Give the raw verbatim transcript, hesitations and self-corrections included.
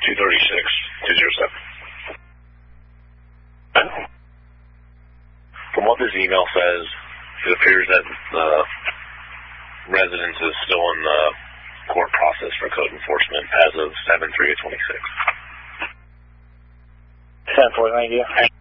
two thirty-six, two oh seven. From what this email says, it appears that the residence is still in the court process for code enforcement as of seven three of twenty-six. ten four, thank you.